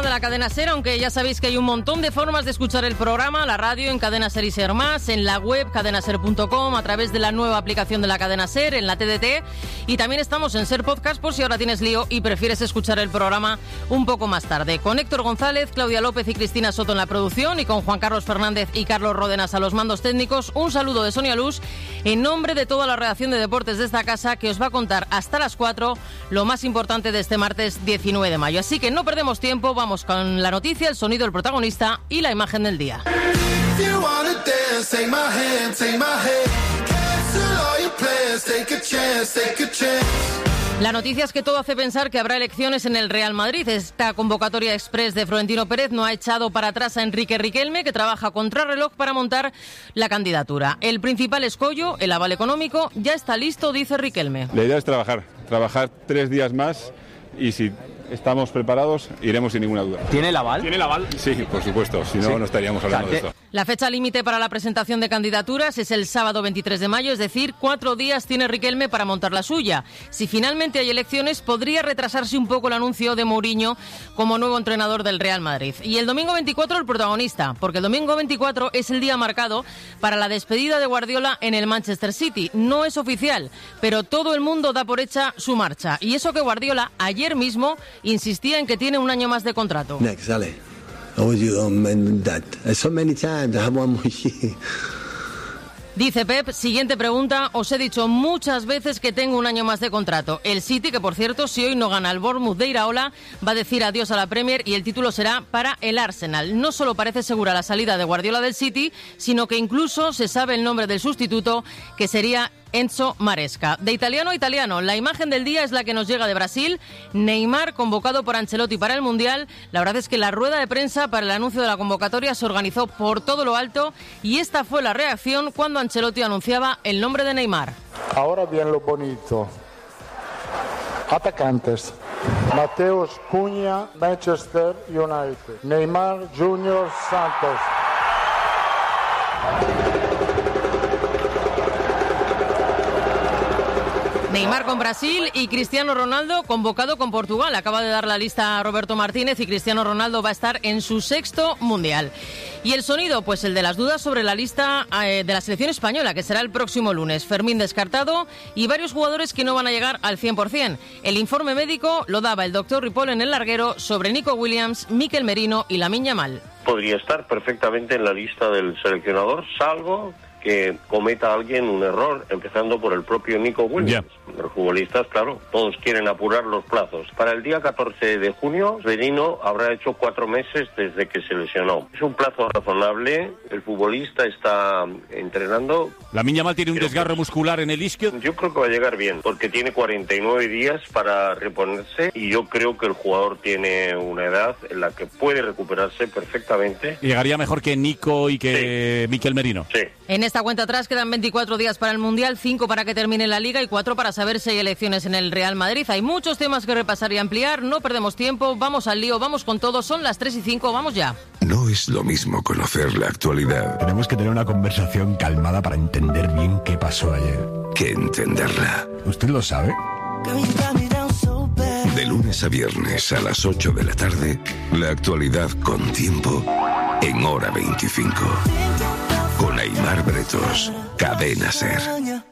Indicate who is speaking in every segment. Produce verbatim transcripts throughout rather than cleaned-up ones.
Speaker 1: de la cadena SER, aunque ya sabéis que hay un montón de formas de escuchar el programa, la radio en Cadena SER y SER Más, en la web cadena ser punto com, a través de la nueva aplicación de la cadena SER, en la T D T, y también estamos en SER Podcast por si ahora tienes lío y prefieres escuchar el programa un poco más tarde. Con Héctor González, Claudia López y Cristina Soto en la producción y con Juan Carlos Fernández y Carlos Ródenas a los mandos técnicos, un saludo de Sonia Luz en nombre de toda la redacción de deportes de esta casa que os va a contar hasta las cuatro lo más importante de este martes diecinueve de mayo. Así que no perdemos tiempo, vamos con la noticia, el sonido, el protagonista y la imagen del día. La noticia es que todo hace pensar que habrá elecciones en el Real Madrid. Esta convocatoria express de Florentino Pérez no ha echado para atrás a Enrique Riquelme, que trabaja contrarreloj para montar la candidatura. El principal escollo, el aval económico, ya está listo, dice Riquelme.
Speaker 2: La idea es trabajar, trabajar tres días más y si estamos preparados, iremos sin ninguna duda.
Speaker 3: ¿Tiene el aval?
Speaker 2: ¿Tiene el aval? Sí, por supuesto, si no, sí. no estaríamos hablando o sea, de esto.
Speaker 1: La fecha límite para la presentación de candidaturas es el sábado veintitrés de mayo, es decir, cuatro días tiene Riquelme para montar la suya. Si finalmente hay elecciones, podría retrasarse un poco el anuncio de Mourinho como nuevo entrenador del Real Madrid. Y el domingo veinticuatro el protagonista, porque el domingo veinticuatro es el día marcado para la despedida de Guardiola en el Manchester City. No es oficial, pero todo el mundo da por hecha su marcha. Y eso que Guardiola ayer mismo insistía en que tiene un año más de contrato.
Speaker 4: Next, Ale. I was you on that. So many times I have one more year.
Speaker 1: Dice Pep, siguiente pregunta, os he dicho muchas veces que tengo un año más de contrato. El City, que por cierto, si hoy no gana el Bournemouth de Iraola, va a decir adiós a la Premier y el título será para el Arsenal. No solo parece segura la salida de Guardiola del City, sino que incluso se sabe el nombre del sustituto, que sería Enzo Maresca. De italiano a italiano, la imagen del día es la que nos llega de Brasil. Neymar, convocado por Ancelotti para el Mundial. La verdad es que la rueda de prensa para el anuncio de la convocatoria se organizó por todo lo alto y esta fue la reacción cuando Ancelotti anunciaba el nombre de Neymar.
Speaker 5: Ahora viene lo bonito. Atacantes. Mateus Cunha, Manchester United. Neymar Junior Santos.
Speaker 1: Neymar con Brasil y Cristiano Ronaldo convocado con Portugal. Acaba de dar la lista a Roberto Martínez y Cristiano Ronaldo va a estar en su sexto Mundial. Y el sonido, pues el de las dudas sobre la lista eh, de la selección española, que será el próximo lunes. Fermín descartado y varios jugadores que no van a llegar al cien por ciento. El informe médico lo daba el doctor Ripoll en el larguero sobre Nico Williams, Mikel Merino y Lamine Yamal.
Speaker 6: Podría estar perfectamente en la lista del seleccionador, salvo que cometa alguien un error, empezando por el propio Nico Williams. Yeah. Los futbolistas, claro, todos quieren apurar los plazos. Para el día catorce de junio, Merino habrá hecho cuatro meses desde que se lesionó. Es un plazo razonable, el futbolista está entrenando.
Speaker 7: Lamine Yamal tiene un desgarro muscular en el isquio.
Speaker 6: Yo creo que va a llegar bien, porque tiene cuarenta y nueve días para reponerse y yo creo que el jugador tiene una edad en la que puede recuperarse perfectamente.
Speaker 7: Llegaría mejor que Nico y que sí. Mikel Merino.
Speaker 6: Sí.
Speaker 1: En esta cuenta atrás quedan veinticuatro días para el Mundial, cinco para que termine la Liga y cuatro para saber si hay elecciones en el Real Madrid. Hay muchos temas que repasar y ampliar, no perdemos tiempo, vamos al lío, vamos con todo, son las tres y cinco, vamos ya.
Speaker 8: No es lo mismo conocer la actualidad.
Speaker 9: Tenemos que tener una conversación calmada para entender bien qué pasó ayer.
Speaker 8: Que entenderla.
Speaker 9: ¿Usted lo sabe?
Speaker 8: De lunes a viernes a las ocho de la tarde, la actualidad con tiempo en Hora veinticinco. Con Aimar Bretos, Cadena SER.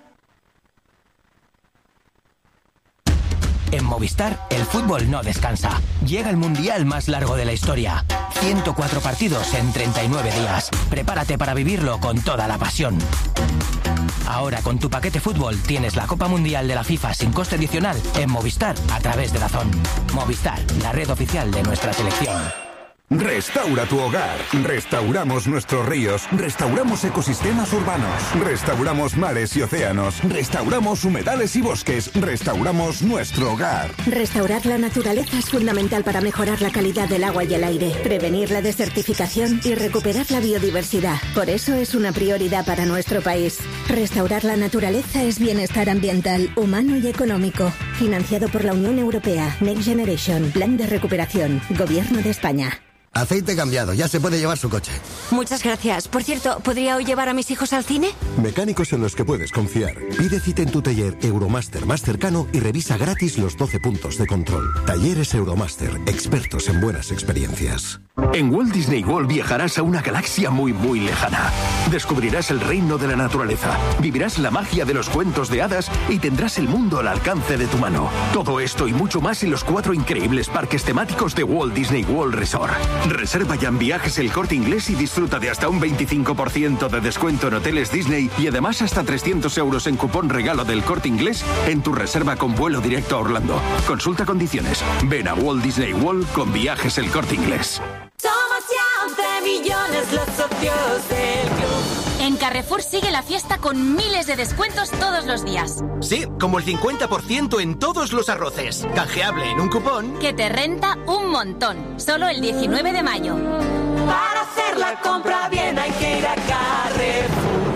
Speaker 10: En Movistar, el fútbol no descansa. Llega el mundial más largo de la historia. ciento cuatro partidos en treinta y nueve días. Prepárate para vivirlo con toda la pasión. Ahora con tu paquete fútbol tienes la Copa Mundial de la FIFA sin coste adicional en Movistar a través de DAZN. Movistar, la red oficial de nuestra selección.
Speaker 11: Restaura tu hogar. Restauramos nuestros ríos. Restauramos ecosistemas urbanos. Restauramos mares y océanos. Restauramos humedales y bosques. Restauramos nuestro hogar.
Speaker 12: Restaurar la naturaleza es fundamental para mejorar la calidad del agua y el aire, prevenir la desertificación y recuperar la biodiversidad. Por eso es una prioridad para nuestro país. Restaurar la naturaleza es bienestar ambiental, humano y económico. Financiado por la Unión Europea. Next Generation. Plan de recuperación. Gobierno de España.
Speaker 3: Aceite cambiado, ya se puede llevar su coche.
Speaker 13: Muchas gracias. Por cierto, ¿podría hoy llevar a mis hijos al cine?
Speaker 14: Mecánicos en los que puedes confiar. Pide cita en tu taller Euromaster más cercano y revisa gratis los doce puntos de control. Talleres Euromaster, expertos en buenas experiencias.
Speaker 15: En Walt Disney World viajarás a una galaxia muy muy lejana. Descubrirás el reino de la naturaleza, vivirás la magia de los cuentos de hadas y tendrás el mundo al alcance de tu mano. Todo esto y mucho más en los cuatro increíbles parques temáticos de Walt Disney World Resort. Reserva ya en Viajes El Corte Inglés y disfruta de hasta un veinticinco por ciento de descuento en hoteles Disney y además hasta trescientos euros en cupón regalo del Corte Inglés en tu reserva con vuelo directo a Orlando. Consulta condiciones. Ven a Walt Disney World con Viajes El Corte Inglés.
Speaker 16: Somos ya once millones los socios del club. En Carrefour sigue la fiesta con miles de descuentos todos los días.
Speaker 17: Sí, como el cincuenta por ciento en todos los arroces. Canjeable en un cupón
Speaker 16: que te renta un montón. Solo el diecinueve de mayo. Para hacer la compra bien hay que ir a Carrefour.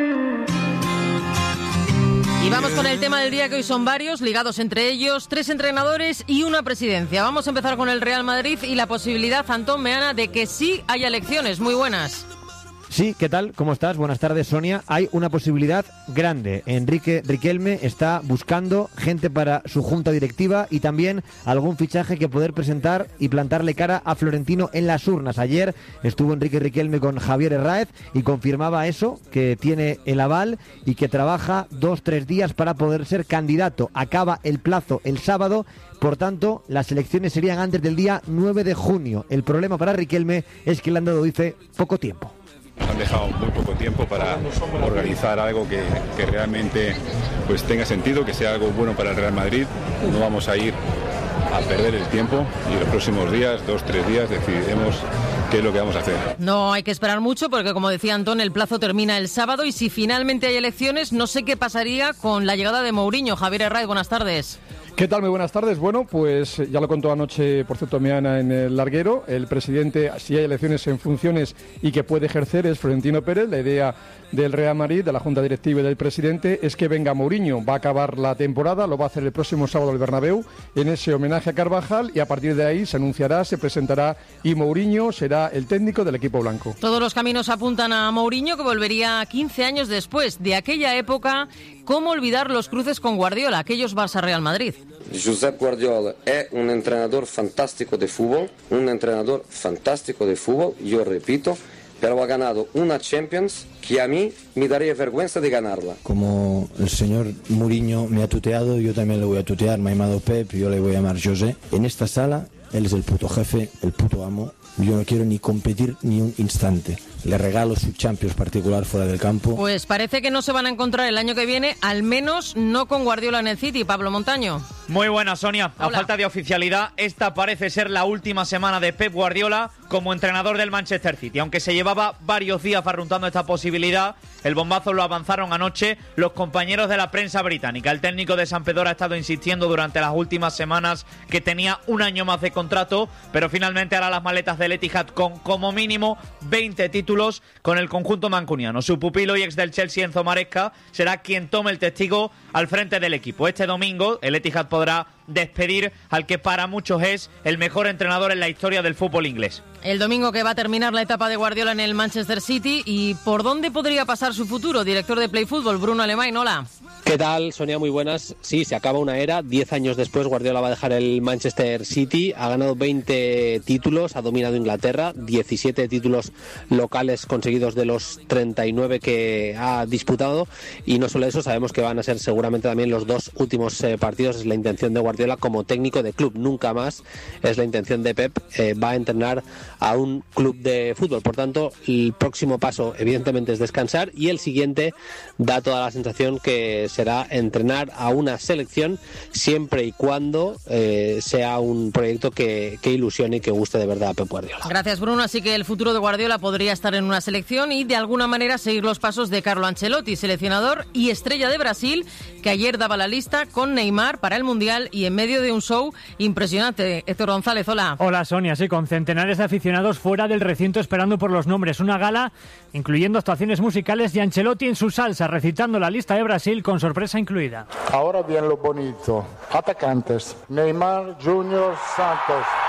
Speaker 1: Y vamos con el tema del día, que hoy son varios, ligados entre ellos, tres entrenadores y una presidencia. Vamos a empezar con el Real Madrid y la posibilidad, Antón Meana, de que sí haya elecciones. Muy buenas.
Speaker 18: Sí, ¿qué tal? ¿Cómo estás? Buenas tardes, Sonia. Hay una posibilidad grande. Enrique Riquelme está buscando gente para su junta directiva y también algún fichaje que poder presentar y plantarle cara a Florentino en las urnas. Ayer estuvo Enrique Riquelme con Javier Herráez y confirmaba eso, que tiene el aval y que trabaja dos, tres días para poder ser candidato. Acaba el plazo el sábado. Por tanto, las elecciones serían antes del día nueve de junio. El problema para Riquelme es que le han dado, dice, poco tiempo.
Speaker 2: Nos han dejado muy poco tiempo para organizar algo que, que realmente pues tenga sentido, que sea algo bueno para el Real Madrid. No vamos a ir a perder el tiempo y los próximos días, dos, tres días, decidiremos qué es lo que vamos a hacer.
Speaker 1: No hay que esperar mucho porque, como decía Antón, el plazo termina el sábado y si finalmente hay elecciones, no sé qué pasaría con la llegada de Mourinho. Javier Herráez, buenas tardes.
Speaker 19: ¿Qué tal? Muy buenas tardes. Bueno, pues ya lo contó anoche, por cierto, Meana en el larguero. El presidente, si hay elecciones en funciones y que puede ejercer, es Florentino Pérez. La idea del Real Madrid, de la Junta Directiva y del presidente, es que venga Mourinho. Va a acabar la temporada, lo va a hacer el próximo sábado en el Bernabéu, en ese homenaje a Carvajal, y a partir de ahí se anunciará, se presentará y Mourinho será el técnico del equipo blanco.
Speaker 1: Todos los caminos apuntan a Mourinho, que volvería quince años después. De aquella época, ¿cómo olvidar los cruces con Guardiola, aquellos Barça-Real Madrid?
Speaker 20: Josep Guardiola es un entrenador fantástico de fútbol, un entrenador fantástico de fútbol, yo repito, pero ha ganado una Champions que a mí me daría vergüenza de ganarla.
Speaker 21: Como el señor Mourinho me ha tuteado, yo también le voy a tutear. Me ha llamado Pep, yo le voy a llamar José. En esta sala, él es el puto jefe, el puto amo. Yo no quiero ni competir ni un instante. Le regalo su Champions particular fuera del campo.
Speaker 1: Pues parece que no se van a encontrar el año que viene, al menos no con Guardiola en el City. Pablo Montaño.
Speaker 22: Muy buena, Sonia.
Speaker 1: Hola.
Speaker 22: A falta de oficialidad, esta parece ser la última semana de Pep Guardiola como entrenador del Manchester City. Aunque se llevaba varios días barruntando esta posibilidad, el bombazo lo avanzaron anoche los compañeros de la prensa británica. El técnico de San Pedro ha estado insistiendo durante las últimas semanas que tenía un año más de contrato, pero finalmente hará las maletas del Etihad con como mínimo veinte títulos con el conjunto mancuniano. Su pupilo y ex del Chelsea, Enzo Maresca, será quien tome el testigo al frente del equipo. Este domingo el Etihad podrá despedir al que para muchos es el mejor entrenador en la historia del fútbol inglés.
Speaker 1: El domingo que va a terminar la etapa de Guardiola en el Manchester City. ¿Y por dónde podría pasar su futuro? Director de Play Fútbol, Bruno Alemán, hola.
Speaker 23: ¿Qué tal, Sonia? Muy buenas. Sí, se acaba una era. Diez años después Guardiola va a dejar el Manchester City. Ha ganado veinte títulos, ha dominado Inglaterra, diecisiete títulos locales conseguidos de los treinta y nueve que ha disputado. Y no solo eso, sabemos que van a ser seguramente también los dos últimos eh, partidos. Es la intención de Guardiola como técnico de club. Nunca más es la intención de Pep. Eh, va a entrenar a un club de fútbol. Por tanto, el próximo paso evidentemente es descansar y el siguiente da toda la sensación que será entrenar a una selección siempre y cuando eh, sea un proyecto que, que ilusione y que guste de verdad a Pep Guardiola.
Speaker 1: Gracias, Bruno. Así que el futuro de Guardiola podría estar en una selección y de alguna manera seguir los pasos de Carlo Ancelotti, seleccionador y estrella de Brasil, que ayer daba la lista con Neymar para el Mundial y en medio de un show impresionante. Héctor González, hola.
Speaker 24: Hola, Sonia. Sí, con centenares de aficionados fuera del recinto esperando por los nombres. Una gala incluyendo actuaciones musicales y Ancelotti en su salsa recitando la lista de Brasil con sorpresa incluida.
Speaker 5: Ahora bien lo bonito. Atacantes. Neymar, Junior, Santos.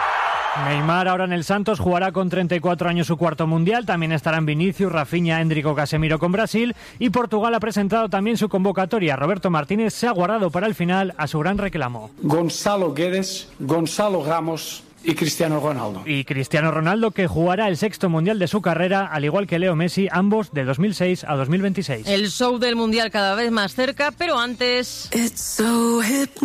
Speaker 24: Neymar ahora en el Santos jugará con treinta y cuatro años su cuarto mundial. También estarán Vinicius, Rafinha, Endrick, Casemiro con Brasil. Y Portugal ha presentado también su convocatoria. Roberto Martínez se ha guardado para el final a su gran reclamo.
Speaker 4: Gonzalo Guedes, Gonzalo Ramos y Cristiano Ronaldo.
Speaker 24: Y Cristiano Ronaldo, que jugará el sexto mundial de su carrera, al igual que Leo Messi, ambos de dos mil seis a dos mil veintiséis.
Speaker 1: El show del mundial cada vez más cerca, pero antes... So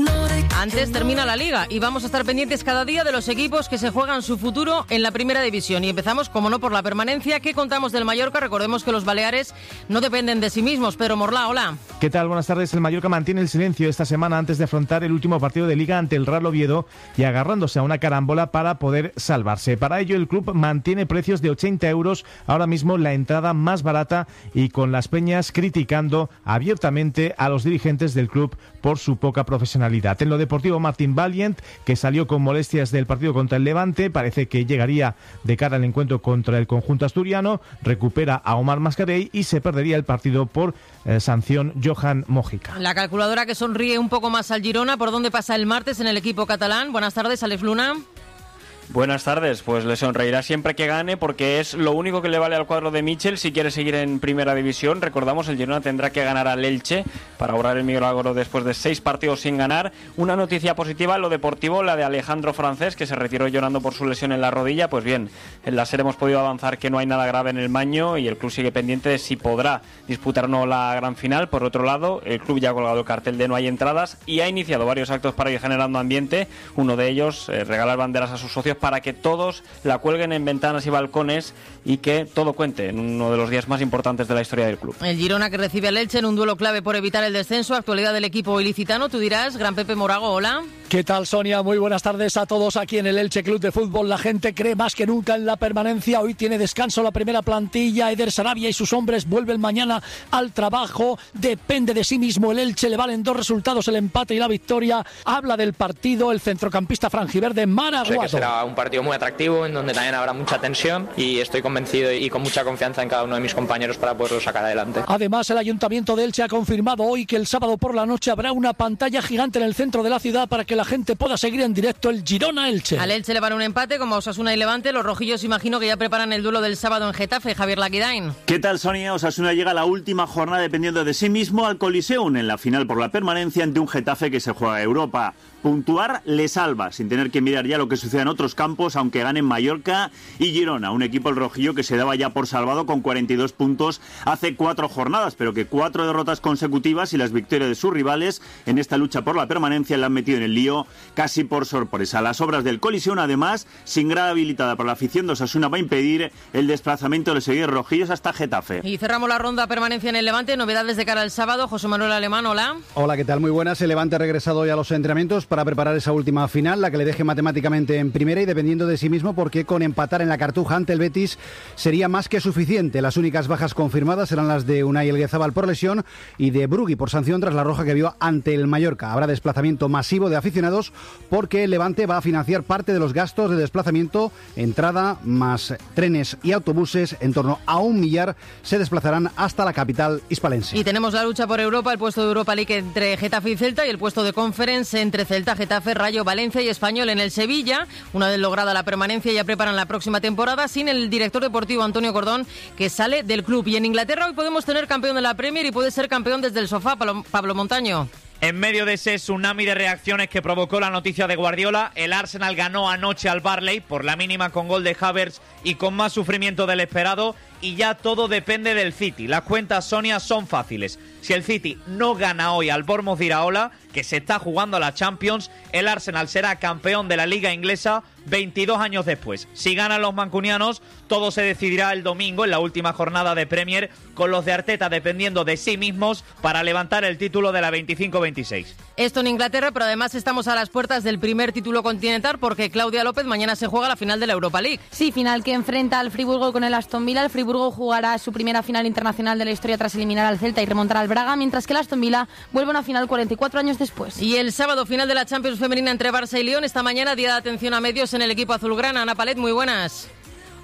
Speaker 1: antes termina la Liga y vamos a estar pendientes cada día de los equipos que se juegan su futuro en la primera división. Y empezamos, como no, por la permanencia. ¿Qué contamos del Mallorca? Recordemos que los baleares no dependen de sí mismos. Pedro Morlá, hola.
Speaker 6: ¿Qué tal? Buenas tardes. El Mallorca mantiene el silencio esta semana antes de afrontar el último partido de Liga ante el Real Oviedo y agarrándose a una carambola para poder salvarse. Para ello, el club mantiene precios de ochenta euros, ahora mismo la entrada más barata, y con las peñas criticando abiertamente a los dirigentes del club por su poca profesionalidad. En lo deportivo, Martín Valiant, que salió con molestias del partido contra el Levante, parece que llegaría de cara al encuentro contra el conjunto asturiano, recupera a Omar Mascarell y se perdería el partido por eh, sanción Johan Mojica.
Speaker 1: La calculadora que sonríe un poco más al Girona, ¿por dónde pasa el martes en el equipo catalán? Buenas tardes, Alex Luna.
Speaker 7: Buenas tardes, pues le sonreirá siempre que gane porque es lo único que le vale al cuadro de Michel si quiere seguir en primera división. Recordamos, el Girona tendrá que ganar al Elche para ahorrar el milagro después de seis partidos sin ganar. Una noticia positiva en lo deportivo, la de Alejandro Francés, que se retiró llorando por su lesión en la rodilla. Pues bien, en la serie hemos podido avanzar que no hay nada grave en el Maño y el club sigue pendiente de si podrá disputar o no la gran final. Por otro lado, el club ya ha colgado el cartel de no hay entradas y ha iniciado varios actos para ir generando ambiente. Uno de ellos, eh, regalar banderas a sus socios para que todos la cuelguen en ventanas y balcones y que todo cuente en uno de los días más importantes de la historia del club.
Speaker 1: El Girona, que recibe al Elche en un duelo clave por evitar el descenso. Actualidad del equipo ilicitano, tú dirás. Gran Pepe Morago, hola.
Speaker 9: ¿Qué tal, Sonia? Muy buenas tardes a todos aquí en el Elche Club de Fútbol. La gente cree más que nunca en la permanencia. Hoy tiene descanso la primera plantilla. Eder Sarabia y sus hombres vuelven mañana al trabajo. Depende de sí mismo el Elche. Le valen dos resultados, el empate y la victoria. Habla del partido el centrocampista franjiverde Mara Aguado.
Speaker 25: Sé que será un partido muy atractivo, en donde también habrá mucha tensión y estoy convencido y con mucha confianza en cada uno de mis compañeros para poderlo sacar adelante.
Speaker 9: Además, el Ayuntamiento de Elche ha confirmado hoy que el sábado por la noche habrá una pantalla gigante en el centro de la ciudad para que la gente pueda seguir en directo el Girona-Elche.
Speaker 1: Al Elche le vale un empate como Osasuna y Levante. Los rojillos imagino que ya preparan el duelo del sábado en Getafe. Javier Laquidain.
Speaker 26: ¿Qué tal, Sonia? Osasuna llega a la última jornada dependiendo de sí mismo al Coliseum en la final por la permanencia ante un Getafe que se juega a Europa. Puntuar le salva, sin tener que mirar ya lo que sucede en otros campos, aunque ganen Mallorca y Girona, un equipo el rojillo que se daba ya por salvado con cuarenta y dos puntos hace cuatro jornadas, pero que cuatro derrotas consecutivas y las victorias de sus rivales en esta lucha por la permanencia le han metido en el lío casi por sorpresa. Las obras del Coliseum, además, sin grada habilitada para la afición de Osasuna, va a impedir el desplazamiento de los seguidores rojillos hasta Getafe.
Speaker 1: Y cerramos la ronda permanencia en el Levante. Novedades de cara al sábado. José Manuel Alemán, hola.
Speaker 27: Hola, ¿qué tal? Muy buenas. El Levante ha regresado hoy a los entrenamientos para preparar esa última final, la que le deje matemáticamente en primera y dependiendo de sí mismo, porque con empatar en la Cartuja ante el Betis sería más que suficiente. Las únicas bajas confirmadas serán las de Unai Elguezabal por lesión y de Brugui por sanción tras la roja que vio ante el Mallorca. Habrá desplazamiento masivo de aficionados porque el Levante va a financiar parte de los gastos de desplazamiento, entrada más trenes y autobuses. En torno a un millar se desplazarán hasta la capital hispalense.
Speaker 1: Y tenemos la lucha por Europa, el puesto de Europa League entre Getafe y Celta y el puesto de Conference entre Celta, Getafe, Rayo, Valencia y Español. En el Sevilla, una vez lograda la permanencia, ya preparan la próxima temporada sin el director deportivo Antonio Cordón, que sale del club. Y en Inglaterra hoy podemos tener campeón de la Premier y puede ser campeón desde el sofá, Pablo, Pablo Montaño.
Speaker 22: En medio de ese tsunami de reacciones que provocó la noticia de Guardiola, el Arsenal ganó anoche al Burnley por la mínima con gol de Havertz y con más sufrimiento del esperado, y ya todo depende del City. Las cuentas, Sonia, son fáciles. Si el City no gana hoy al Bournemouth de Iraola, que se está jugando a la Champions, el Arsenal será campeón de la Liga Inglesa veintidós años después. Si ganan los mancunianos, todo se decidirá el domingo en la última jornada de Premier, con los de Arteta dependiendo de sí mismos para levantar el título de la veinticinco veintiséis.
Speaker 1: Esto en Inglaterra, pero además estamos a las puertas del primer título continental porque Claudia López, mañana se juega la final de la Europa League.
Speaker 28: Sí, final que enfrenta al Friburgo con el Aston Villa. El Friburgo jugará su primera final internacional de la historia tras eliminar al Celta y remontar al Braga, mientras que el Aston Villa vuelve a una final cuarenta y cuatro años después.
Speaker 1: Y el sábado, final de la Champions femenina entre Barça y Lyon. Esta mañana, día de atención a medios en el equipo azulgrana. Ana Palet, muy buenas.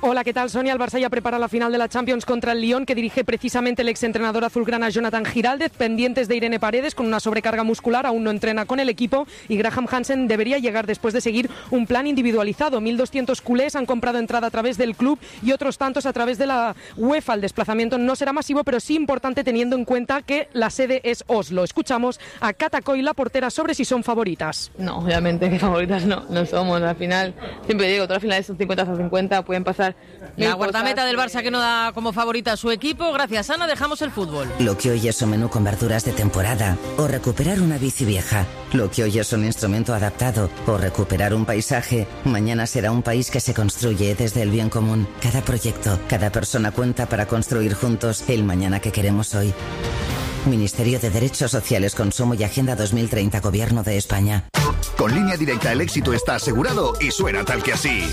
Speaker 3: Hola, ¿qué tal, Sonia? El Barça ya prepara la final de la Champions contra el Lyon, que dirige precisamente el exentrenador azulgrana Jonathan Giraldez, pendientes de Irene Paredes con una sobrecarga muscular, aún no entrena con el equipo, y Graham Hansen debería llegar después de seguir un plan individualizado. mil doscientos culés han comprado entrada a través del club y otros tantos a través de la UEFA. El desplazamiento no será masivo, pero sí importante teniendo en cuenta que la sede es Oslo. Escuchamos a Cata Coy, la portera, sobre si son favoritas.
Speaker 8: No, obviamente que favoritas no, no somos. Al final, siempre digo, todas las finales son cincuenta a cincuenta, pueden pasar.
Speaker 1: La guardameta del Barça que no da como favorita a su equipo. Gracias, Ana, dejamos el fútbol.
Speaker 10: Lo que hoy es un menú con verduras de temporada, o recuperar una bici vieja. Lo que hoy es un instrumento adaptado, o recuperar un paisaje, mañana será un país que se construye desde el bien común. Cada proyecto, cada persona cuenta para construir juntos el mañana que queremos hoy. Ministerio de Derechos Sociales, Consumo y Agenda dos mil treinta, Gobierno de España.
Speaker 11: Con Línea Directa el éxito está asegurado y suena tal que así.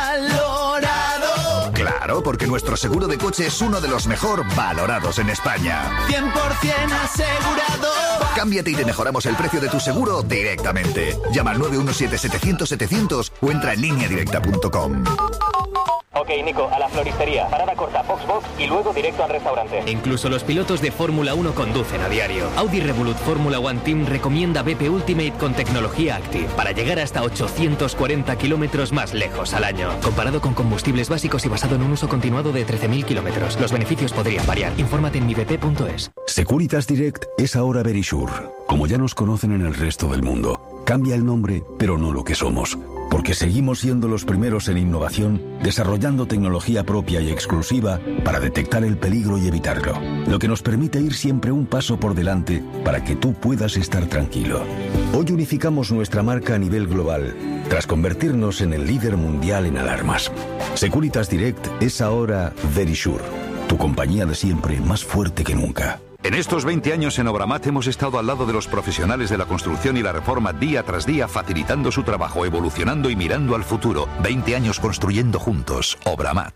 Speaker 11: ¡Valorado! Claro, porque nuestro seguro de coche es uno de los mejor valorados en España.
Speaker 12: cien por ciento asegurado.
Speaker 11: Cámbiate y te mejoramos el precio de tu seguro directamente. Llama al nueve uno siete setecientos setecientos o entra en línea directa punto com.
Speaker 13: Ok, Nico, a la floristería. Parada corta, Foxbox y luego directo al restaurante.
Speaker 14: Incluso los pilotos de Fórmula uno conducen a diario. Audi Revolut Fórmula One Team recomienda B P Ultimate con tecnología Active para llegar hasta ochocientos cuarenta kilómetros más lejos al año. Comparado con combustibles básicos y basado en un uso continuado de trece mil kilómetros. Los beneficios podrían variar. Infórmate en mi b p punto es.
Speaker 15: Securitas Direct es ahora Verisure. Como ya nos conocen en el resto del mundo, cambia el nombre, pero no lo que somos. Porque seguimos siendo los primeros en innovación, desarrollando tecnología propia y exclusiva para detectar el peligro y evitarlo. Lo que nos permite ir siempre un paso por delante para que tú puedas estar tranquilo. Hoy unificamos nuestra marca a nivel global, tras convertirnos en el líder mundial en alarmas. Securitas Direct es ahora Verisure, tu compañía de siempre más fuerte que nunca.
Speaker 29: En estos veinte años en Obramat hemos estado al lado de los profesionales de la construcción y la reforma día tras día, facilitando su trabajo, evolucionando y mirando al futuro. veinte años construyendo juntos. Obramat.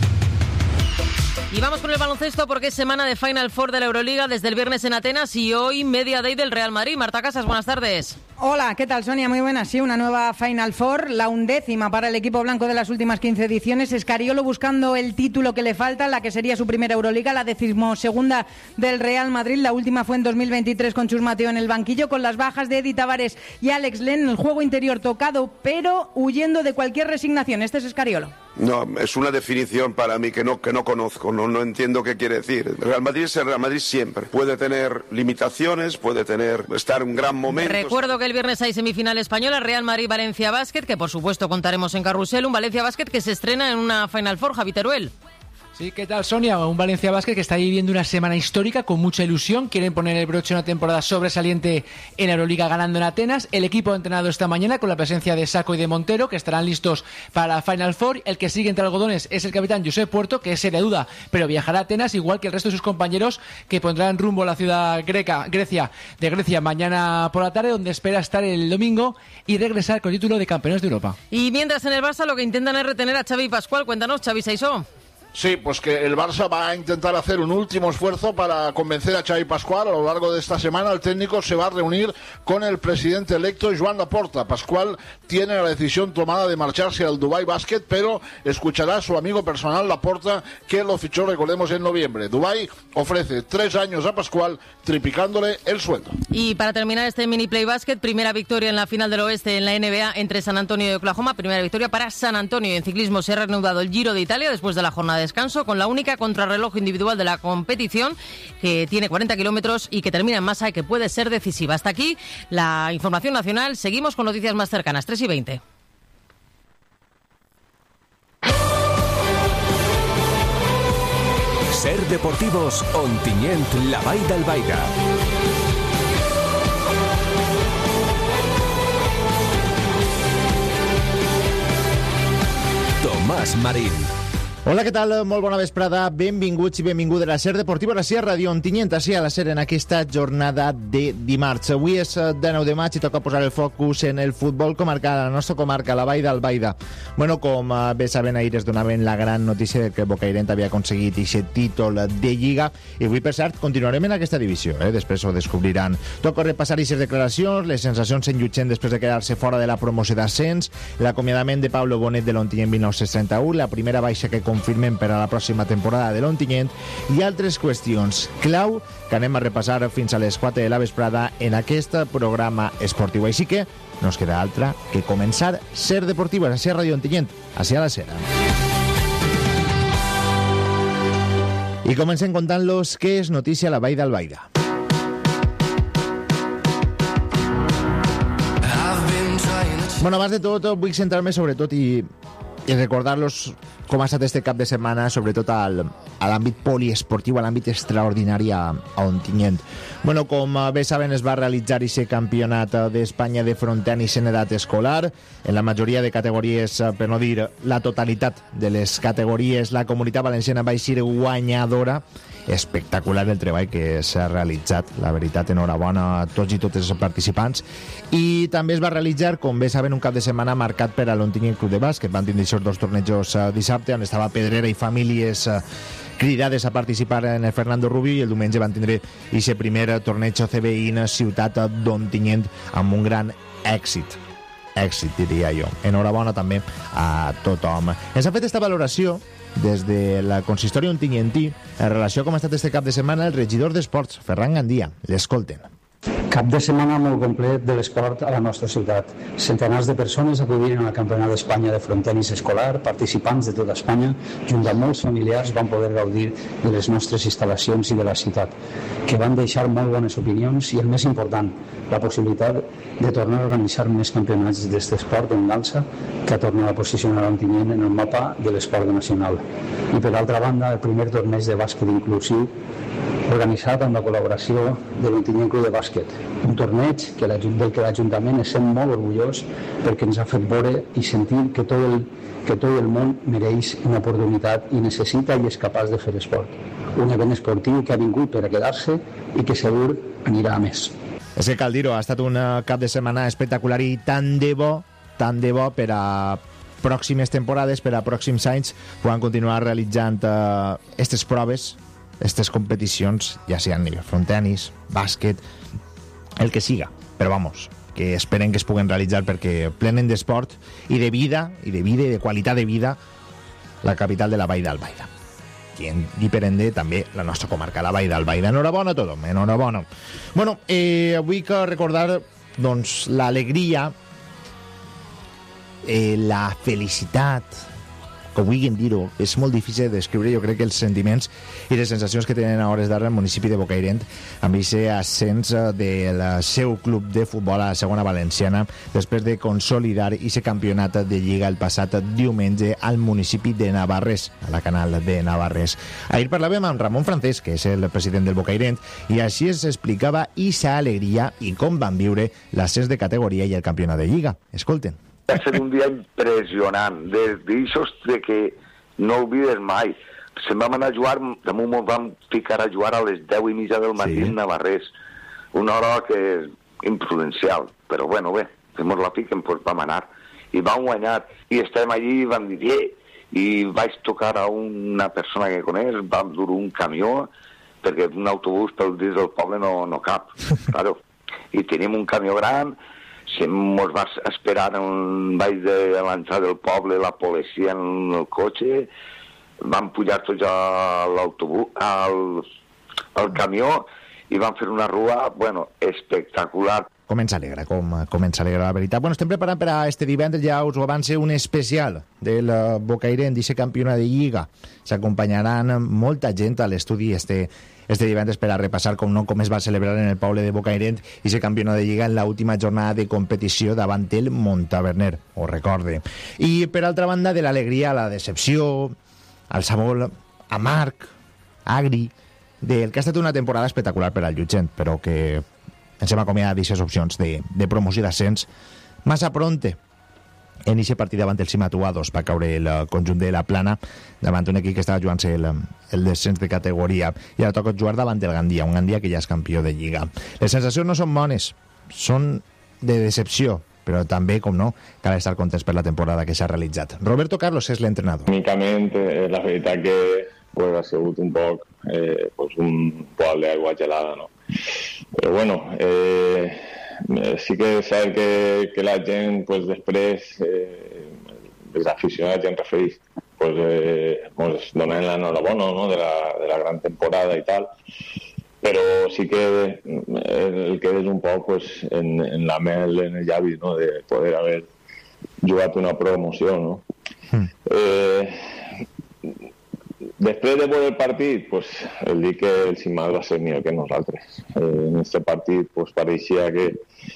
Speaker 1: Y vamos con el baloncesto porque es semana de Final Four de la Euroliga desde el viernes en Atenas y hoy Media Day del Real Madrid. Marta Casas, buenas tardes.
Speaker 30: Hola, ¿qué tal, Sonia? Muy buenas. Sí, una nueva Final Four, la undécima para el equipo blanco de las últimas quince ediciones. Escariolo buscando el título que le falta, la que sería su primera Euroliga, la decimosegunda del Real Madrid. La última fue en dos mil veintitrés con Chus Mateo en el banquillo, con las bajas de Eddie Tavares y Alex Len. El juego interior tocado, pero huyendo de cualquier resignación. Este es Escariolo.
Speaker 31: No, es una definición para mí que no, que no conozco, no, no entiendo qué quiere decir. El Real Madrid es el Real Madrid siempre. Puede tener limitaciones, puede tener estar en un gran momento.
Speaker 1: Recuerdo que el viernes hay semifinal española, Real Madrid-Valencia Basket, que por supuesto contaremos en Carrusel, un Valencia Basket que se estrena en una Final Four, Javi Teruel.
Speaker 32: Sí, ¿qué tal, Sonia? Un Valencia Basket que está viviendo una semana histórica con mucha ilusión. Quieren poner el broche a una temporada sobresaliente en Euroliga ganando en Atenas. El equipo ha entrenado esta mañana con la presencia de Sacco y de Montero, que estarán listos para Final Four. El que sigue entre algodones es el capitán Josep Puerto, que es seria duda, pero viajará a Atenas, igual que el resto de sus compañeros, que pondrán rumbo a la ciudad greca, Grecia, de Grecia mañana por la tarde, donde espera estar el domingo y regresar con el título de campeones de Europa.
Speaker 1: Y mientras en el Barça lo que intentan es retener a Xavi Pascual. Cuéntanos, Xavi Saisó.
Speaker 33: Sí, pues que el Barça va a intentar hacer un último esfuerzo para convencer a Xavi Pascual. A lo largo de esta semana el técnico se va a reunir con el presidente electo Joan Laporta. Pascual tiene la decisión tomada de marcharse al Dubai Basket, pero escuchará a su amigo personal Laporta, que lo fichó, recordemos, en noviembre. Dubai ofrece tres años a Pascual, triplicándole el sueldo.
Speaker 1: Y para terminar este mini play basket, primera victoria en la final del oeste en la N B A entre San Antonio y Oklahoma. Primera victoria para San Antonio. En ciclismo se ha reanudado el Giro de Italia después de la jornada de descanso, con la única contrarreloj individual de la competición, que tiene cuarenta kilómetros y que termina en masa y que puede ser decisiva. Hasta aquí la información nacional. Seguimos con noticias más cercanas, tres y veinte.
Speaker 34: Ser Deportivos, Ontinyent, la Vall d'Albaida. Tomás Marín.
Speaker 2: Hola, què tal? Molt bona vesprada. Benvinguts i benvingudes a la SER Deportiva, a la SER Ràdio Ontinyent, així a la SER en aquesta jornada de dimarts. Avui és de nou de maig i toca posar el focus en el futbol comarcal, la nostra comarca, la Vall d'Albaida. Bueno, com bé saben, ahir es donaven la gran notícia de que Bocairent havia aconseguit aquest títol de Lliga i avui, per cert, continuarem en aquesta divisió, eh? Després ho descobriran. Toca repassar aquestes declaracions, les sensacions en Llutxent després de quedar-se fora de la promoció d'ascens, l'acomiadament de Pablo Bonet de l'Ontinyent mil nou-cents trenta-u, la primera baixa que confirmem per a la pròxima temporada de l'Ontinyent i altres qüestions clau que anem a repassar fins a les quatre de la vesprada en aquest programa esportiu. Així que no ens queda altra que començar SER Deportiva, a SER Ràdio Ontinyent, hacia la Sera. I comencem contant-los què és notícia a la Vall d'Albaida. Bueno, abans de tot, vull centrar-me sobretot i, i recordar-los com ha estat este cap de setmana, sobretot al, a l'àmbit poliesportiu, a l'àmbit extraordinari a, a Ontinyent. Bueno, com bé saben, es va realitzar aquest campionat d'Espanya de frontenis en edat escolar. En la majoria de categories, per no dir la totalitat de les categories, la Comunitat Valenciana va eixir guanyadora. Espectacular el treball que s'ha realitzat, la veritat, enhorabona a tots i totes els participants. I també es va realitzar, com bé saben, un cap de setmana marcat per a l'Ontinyent Club de Bàsquet. Van tindre aquests dos tornejos uh, dissabte, on estava Pedrera i famílies uh, cridades a participar en el Fernando Rubio, i el diumenge van tindre aquest primer torneig C B I en ciutat d'Ontinyent amb un gran èxit. Èxit, diria jo. Enhorabona també a tothom. Ens ha fet aquesta valoració des de la consistori ontinyentí en relació a com ha estat este cap de setmana el regidor d'Esports, Ferran Gandia. L'escolten.
Speaker 4: Cap de setmana molt complet de l'esport a la nostra ciutat. Centenars de persones acudiren al Campionat d'Espanya de frontenis escolar, participants de tota Espanya, junt amb molts familiars van poder gaudir de les nostres instal·lacions i de la ciutat, que van deixar molt bones opinions i, el més important, la possibilitat de tornar a organitzar més campionats d'aquest esport en dansa que ha tornat a posicionar Ontinyent en el mapa de l'esport nacional. I per altra banda, el primer torneig de bàsquet inclusiu organitzat amb la col·laboració de l'Ontinyent Club de Bàsquet. Un torneig que del que l'Ajuntament es sent molt orgullós perquè ens ha fet veure i sentir que tot el, que tot el món mereix una oportunitat i necessita i és capaç de fer esport. Un event esportiu que ha vingut per a quedar-se i que segur anirà a més.
Speaker 2: És que cal dir-ho, ha estat un cap de setmana espectacular i tant de bo, tant de bo per a pròximes temporades, per a pròxims anys, poden continuar realitzant aquestes uh, proves, aquestes competicions, ja siguin nivell frontenis, bàsquet, el que siga. Però vamos, que esperen que es puguen realitzar perquè plenen d'esport i de vida, i de vida i de qualitat de vida, la capital de la Vall d'Albaida. I, en, i per ende també la nostra comarca, la Vall d'Albaida. Enhorabona a tothom, enhorabona. Bueno, eh, avui que recordar doncs, l'alegria, eh, la felicitat, que vulguin dir-ho, és molt difícil de descriure, jo crec que els sentiments i les sensacions que tenen a hores d'ara el municipi de Bocairent amb aquest ascens del seu club de futbol a la segona valenciana després de consolidar aquest campionat de Lliga el passat diumenge al municipi de Navarrés, a la canal de Navarrés. Ahir parlàvem amb Ramon Francés, que és el president del Bocairent, i així es explicava aquesta alegria i com van viure l'ascens de categoria i el campionat de Lliga. Escolten.
Speaker 5: Va ser un dia impressionant, d'aixòs de que no oblides mai. Se'n vam anar a jugar, damunt ens vam ficar a jugar a les deu i mitja del matí sí. en Navarrés. Una hora que és imprudencial, però bueno, bé, si mos la fiquen, doncs vam anar. I vam guanyar, i estem allí i vam dir, eh, i vaig tocar a una persona que coneix, vam dur un camió, perquè un autobús pel dins del poble no, no cap, claro. I tenim un camió gran, si ens va esperar en baix de l'entrada del poble, la policia en el cotxe, van pujar tots a l'autobús, al, al camió, i van fer una rua, bueno, espectacular.
Speaker 2: Comença alegre, com comença alegre la veritat. Bueno, estem preparant per a este divendres, ja us ho avance, un especial del Bocairent d'aquest campionat de Lliga. S'acompanyaran molta gent a l'estudi este este divendres per a repassar com no com es va celebrar en el poble de Bocairent i aquest campionat de Lliga en l'última jornada de competició davant el Montaverner, ho recorde. I per altra banda, de l'alegria a la decepció, al sabor amarg, agri, del que ha estat una temporada espectacular per al Llutxent, però que ens hem acomiadat d'aquestes opcions de, de promoció d'ascens massa pronte. en aquest partit davant el Simat u a dos va caure el conjunt de la Plana davant un equip que estava jugant-se el, el descens de categoria, i ara toca jugar davant del Gandia, un Gandia que ja és campió de Lliga. Les sensacions no són bones, són de decepció, però també, com no, cal estar contents per la temporada que s'ha realitzat. Roberto Carlos és l'entrenador.
Speaker 6: Únicament, eh, la veritat que pues, ha sigut un poc eh, pues, un poc d'aigua gelada, no? Però bueno, eh, sí que és cert que, que la gent pues, després, eh, els aficionats ja em refereix, pues, eh, pues, donen l'enhorabona, no? de, la, de la gran temporada i tal, però sí que el que és un poc pues, en, en la mel, en el llavi, no? de poder haver jugat una promoció, no? Mm. Eh, després de veure el partit, pues, el dir que el Simat va ser millor que nosaltres. Eh, en aquest partit pues, pareixia que,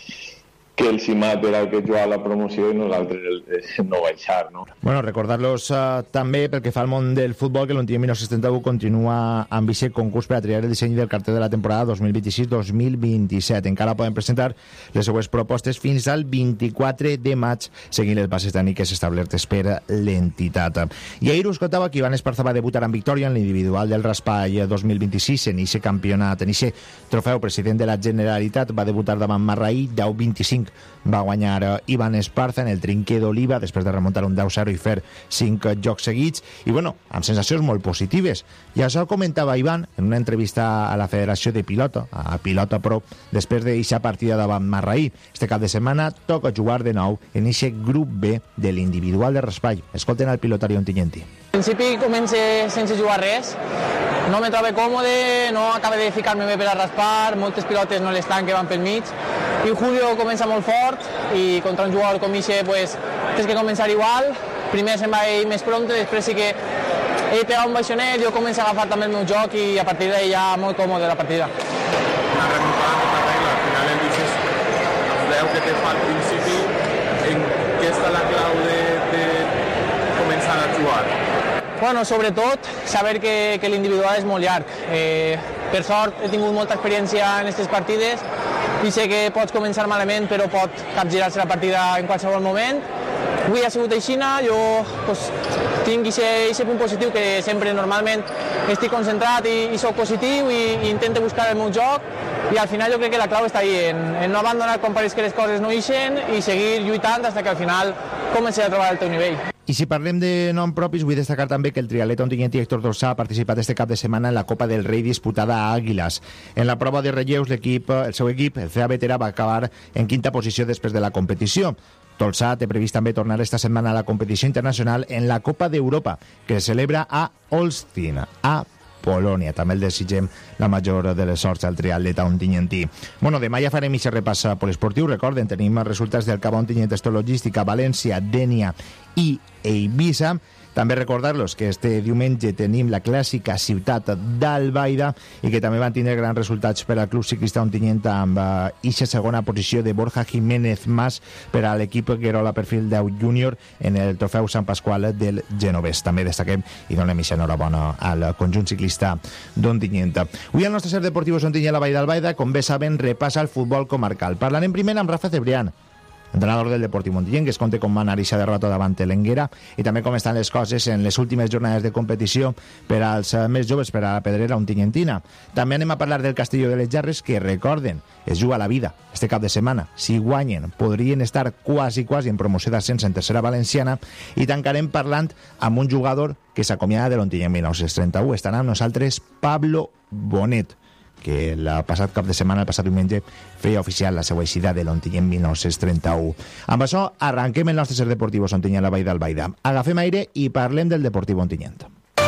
Speaker 6: que el Simat era el que jugava la promoció i nosaltres el, el no baixar, no?
Speaker 2: Bueno, recordar-los uh, també, pel que fa al món del futbol, que l'Ontinyent dinou setanta-u continua amb aquest concurs per a triar el disseny del cartell de la temporada dos mil vint-i-sis dos mil vint-i-set. Encara poden presentar les seues propostes fins al vint-i-quatre de maig, seguint les bases tècniques establertes per l'entitat. I ahir us contava que Iván Esparza va debutar en victòria en l'individual del Raspall dos mil vint-i-sis, en aquest campionat, en aquest trofeu. President de la Generalitat va debutar davant Marraí, deu vint-i-cinc va guanyar Iván Esparza en el trinquer d'Oliva després de remuntar un deu zero i fer cinc jocs seguits, i bueno, amb sensacions molt positives. I això comentava Iván en una entrevista a la Federació de Pilota, a Pilota Pro, després d'eixa partida davant Marraí. Este cap de setmana toca jugar de nou en aquest grup B de l'individual de Raspall. Escolten al pilotari ontinyentí.
Speaker 7: Al principi comencé sense jugar res, no me trobo còmode, no acabo de ficar-me bé per a raspar, moltes pilotes no l'estan que van pel mig, i Julio comença molt fort i contra un jugador com ixe pues, tens que començar igual. Primer se'n va ell més pronto, després sí que ell pega un baixonet, jo començo a agafar també el meu joc i a partir d'ahir ja molt còmode la partida.
Speaker 9: Una remuntada amb la regla, al final el dices, veu que te fa al principi, en què està la clau de, de començar a jugar?
Speaker 7: Bueno, sobretot saber que, que l'individual és molt llarg. Eh, per sort he tingut molta experiència en aquestes partides i sé que pots començar malament però pot capgirar-se la partida en qualsevol moment. Avui ha sigut aixina, jo pues, tinc aquest punt positiu que sempre normalment estic concentrat i, i soc positiu i, i intento buscar el meu joc, i al final jo crec que la clau està ahí, en, en no abandonar quan pareix que les coses no ixen i seguir lluitant fins que al final comenci a trobar el teu nivell.
Speaker 2: I si parlem de nom propis, vull destacar també que el triatleta ontinyentí Héctor Dorsà ha participat este cap de setmana en la Copa del Rei disputada a Àguilas. En la prova de relleus, l'equip, el seu equip, el C A Vetera, va acabar en quinta posició després de la competició. Dorsà té previst també tornar esta setmana a la competició internacional en la Copa d'Europa, que es celebra a Olsztyn, a Polònia. També el desitgem la major de les sorts al triatleta ontinyentí. Bueno, demà ja farem aquest repàs poliesportiu. Recorden, tenim els resultats del Cava Ontinyent Logística, València, Dénia i Eivissa. També recordar-los que este diumenge tenim la clàssica ciutat d'Albaida i que també van tindre grans resultats per al Club Ciclista Ontinyent amb eixa uh, segona posició de Borja Jiménez Mas per a l'equip Guerola Perfil deu Júnior en el trofeu Sant Pasqual del Genovès. També destaquem i donem eixa enhorabona al conjunt ciclista d'Ontinyent. Avui el nostre ser deportiu és Ontinyent la Vall d'Albaida, com bé saben, repassa el futbol comarcal. Parlarem primer amb Rafa Cebrián, entrenador del Deportiu Ontinyent, que es conta com va anar eixa derrota davant l'Enguera i també com estan les coses en les últimes jornades de competició per als més joves, per a la pedrera ontinyentina. També anem a parlar del Castelló de les Jarres, que recorden, es juga la vida este cap de setmana. Si guanyen, podrien estar quasi, quasi en promoció d'ascens en tercera valenciana, i tancarem parlant amb un jugador que s'acomiada de l'Ontinyent dinou trenta-u. Estarà amb nosaltres Pablo Bonet, que el passat cap de setmana, el passat diumenge, feia oficial la seva eixida de l'Ontinyent dinou trenta-u. Amb això, arranquem el nostre ser deportiu Ontinyent la Vall d'Albaida. Agafem aire i parlem del Deportiu Ontinyent.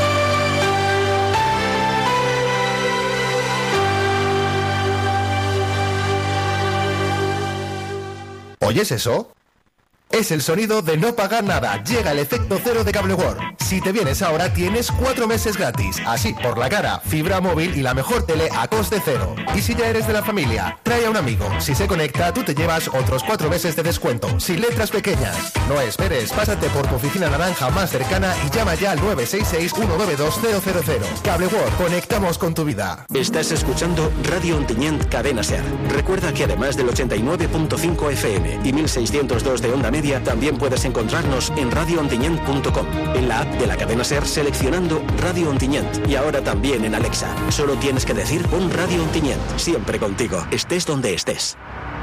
Speaker 16: ¿Oyes eso? Es el sonido de no pagar nada. Llega el efecto cero de Cable World. Si te vienes ahora, tienes cuatro meses gratis. Así, por la cara, fibra móvil y la mejor tele a coste cero. Y si ya eres de la familia, trae a un amigo. Si se conecta, tú te llevas otros cuatro meses de descuento, sin letras pequeñas. No esperes, pásate por tu oficina naranja más cercana y llama ya al nueve seis seis, uno nueve dos, cero cero cero. Cable World, conectamos con tu vida.
Speaker 17: Estás escuchando Radio Ontinyent Cadena Ser. Recuerda que además del ochenta y nueve punto cinco F M y mil seiscientos dos de onda media, media, también puedes encontrarnos en radio ontinyent punto com, en la app de la cadena SER seleccionando Radio Ontinyent y ahora también en Alexa. Solo tienes que decir pon Radio Ontinyent, siempre contigo, estés donde estés.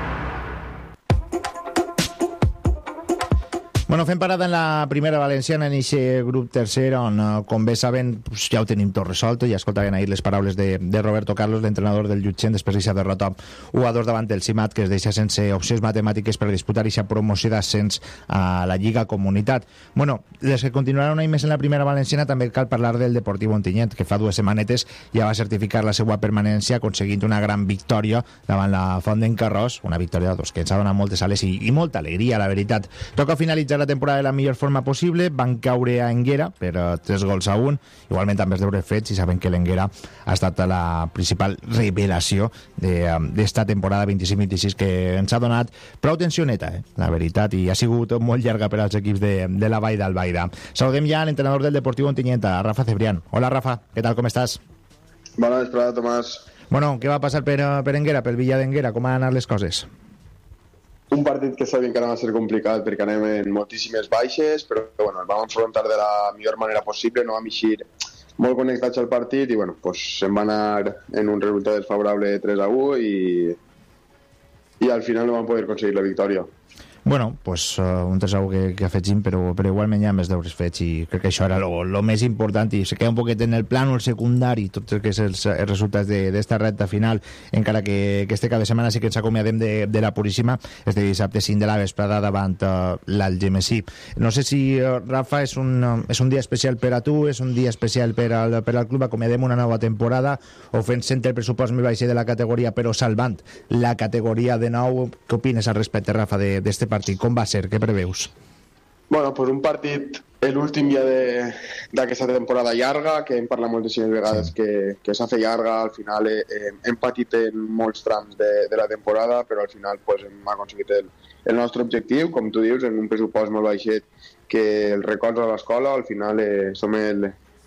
Speaker 2: Bueno, fem parada en la primera valenciana en aquest grup tercer on, com bé saben, pues, ja ho tenim tot resolt. Ja escoltaven ahir les paraules de, de Roberto Carlos, l'entrenador del Llutxent, després d'aquesta derrota u a dos davant del CIMAT, que es deixa sense opcions matemàtiques per disputar aquesta promoció d'ascens a la Lliga Comunitat. Bueno, les que continuaran un any més en la primera valenciana també cal parlar del Deportiu Ontinyent, que fa dues setmanetes ja va certificar la seva permanència aconseguint una gran victòria davant la Font d'en Carròs, una victòria doncs, que ens ha donat moltes ales i, i molta alegria, la veritat. Toca finalitzar la temporada de la millor forma possible. Van caure a Enguera per uh, tres gols a un, igualment amb els deures fets, i saben que l'Enguera ha estat la principal revelació d'esta de, temporada vint-i-cinc vint-i-sis, que ens ha donat prou tensioneta, eh? La veritat, i ha sigut molt llarga per als equips de, de la Vall d'Albaida. Saludem ja l'entrenador del Deportiu Ontinyent, Rafa Cebrián. Hola, Rafa, què tal, com estàs?
Speaker 3: Bona vesprada, Tomàs.
Speaker 2: Bueno, què va passar per, per Enguera, per Villa d'Enguera? Com han anat les coses?
Speaker 3: Un partit que sabíem que anava a ser complicat perquè anem en moltíssimes baixes, però bueno, el vam enfrontar de la millor manera possible, no vam eixir molt connectats al partit i bueno, pues, se'n va anar en un resultat desfavorable de tres a u i, i al final no vam poder aconseguir la victòria.
Speaker 2: Bueno, pues uh, un tres a u que, que afegim, però, però igualment ja més deures fets, i crec que això era el més important, i se queda un poquet en el plànol secundari tot el que és els, els resultats d'esta recta final, encara que, que este cap de setmana sí que ens acomiadem de, de la Puríssima, este dissabte cinc de la vesprada davant uh, l'Algemesí. No sé si, uh, Rafa, és un, uh, és un dia especial per a tu, és un dia especial per al, per al club, acomiadem una nova temporada, o fent sempre el pressupost més baix de la categoria, però salvant la categoria de nou. Què opines al respecte, Rafa, d'este partit? Com va ser? Què preveus?
Speaker 3: Bueno, pues un partit, l'últim dia d'aquesta temporada llarga, que hem parlat moltíssimes vegades sí. que, que s'ha fet llarga. Al final eh, hem patit en molts trams de, de la temporada, però al final pues, hem aconseguit el, el nostre objectiu, com tu dius, en un pressupost molt baixet, que el recolza a l'escola. Al final eh, som el,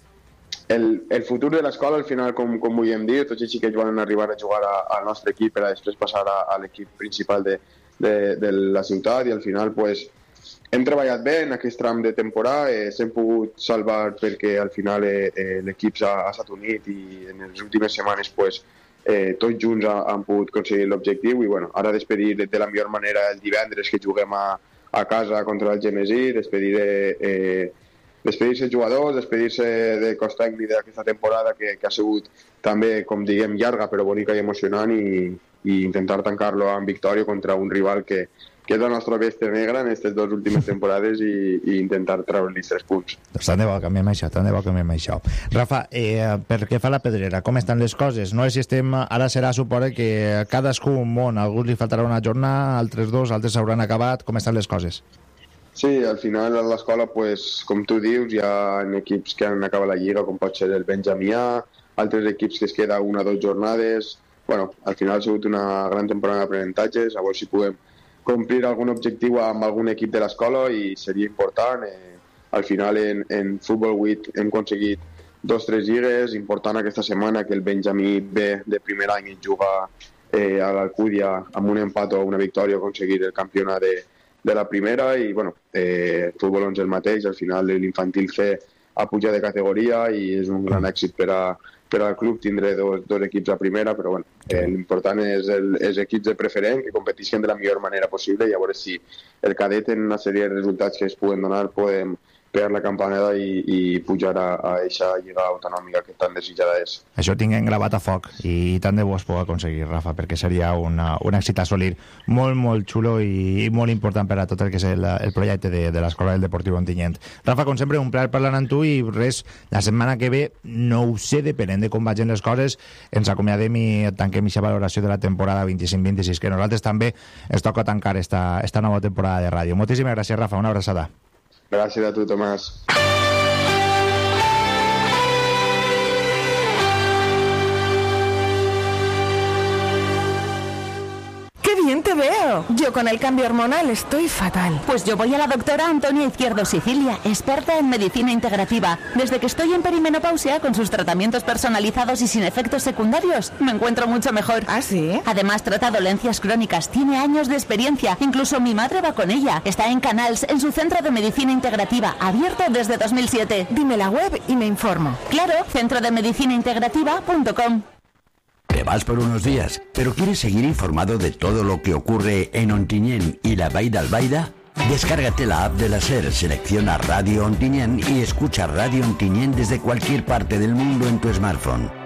Speaker 3: el, el futur de l'escola, al final, com, com volíem dir. Tots els xiquets van arribar a jugar a, al nostre equip per a després passar a, a l'equip principal de De, de la ciutat, i al final pues, hem treballat bé en aquest tram de temporada, eh, s'hem pogut salvar perquè al final eh, eh, l'equip s'ha estat unit i en les últimes setmanes pues, eh, tots junts ha, han pogut aconseguir l'objectiu i bueno, ara despedir de, de la millor manera el divendres que juguem a, a casa contra el Gemesí, despedir eh, despedir-se jugadors, despedir-se de cos tècnic d'aquesta temporada que, que ha sigut també, com diguem, llarga però bonica i emocionant, i i intentar tancar-lo amb victòria contra un rival que, que és la nostra bèstia negra en aquestes dues últimes temporades i, i intentar treure-li tres punts.
Speaker 2: Doncs tant de bo canviem això, tant de bo canviem això. Rafa, eh, per què fa la Pedrera? Com estan les coses? No sé si estem... Ara serà, suposa, que cadascú un món. A alguns li faltarà una jornada, altres dos, altres s'hauran acabat. Com estan les coses?
Speaker 3: Sí, al final a l'escola, pues, com tu dius, hi ha equips que han acabat la Lliga, com pot ser el Benjamià, altres equips que es queda una o dues jornades. Bueno, al final ha sigut una gran temporada d'aprenentatges, a veure si podem complir algun objectiu amb algun equip de l'escola i seria important. Eh, al final en, en Futbol vuit hem aconseguit dos o tres lligues, important aquesta setmana que el Benjamí B de primer any juga eh, a l'Alcúdia amb un empat o una victòria aconseguir el campionat de, de la primera i bueno, eh, Futbol onze el mateix, al final l'infantil C ha pujat de categoria i és un gran èxit per a per al club tindré dos, dos equips a primera, però bueno, eh, l'important és el, els equips de preferent que competissin de la millor manera possible i a veure si el cadet en una sèrie de resultats que es puguen donar podem pegar la campanada i, i pujar a aquesta lliga autonòmica que tan desitjada és.
Speaker 2: Això ho tinguem gravat a foc i tant de bo es pot aconseguir, Rafa, perquè seria una, un èxit assolir molt, molt xulo i, i molt important per a tot el que és el, el projecte de, de l'Escola del Deportiu Ontinyent. Rafa, com sempre, un plaer parlar amb tu i res, la setmana que ve, no ho sé, depenent de com vagin les coses, ens acomiadem i tanquem aquesta valoració de la temporada vint-i-cinc vint-i-sis, que nosaltres també ens toca tancar esta, esta nova temporada de ràdio. Moltíssimes gràcies, Rafa, una abraçada.
Speaker 3: Gràcies a tu, Tomàs.
Speaker 8: ¡Qué bien te te veo. Yo con el cambio hormonal estoy fatal.
Speaker 10: Pues yo voy a la doctora Antonia Izquierdo Sicilia, experta en medicina integrativa. Desde que estoy en perimenopausia, con sus tratamientos personalizados y sin efectos secundarios, me encuentro mucho mejor.
Speaker 8: ¿Ah, sí?
Speaker 10: Además, trata dolencias crónicas, tiene años de experiencia. Incluso mi madre va con ella. Está en Canals, en su centro de medicina integrativa, abierto desde dos mil siete.
Speaker 8: Dime la web y me informo.
Speaker 10: Claro, centro de medicina integrativa punto com.
Speaker 12: Te vas por unos días, pero ¿quieres seguir informado de todo lo que ocurre en Ontinyent y la Vall d'Albaida? Descárgate la app de la SER, selecciona Radio Ontinyent y escucha Radio Ontinyent desde cualquier parte del mundo en tu smartphone.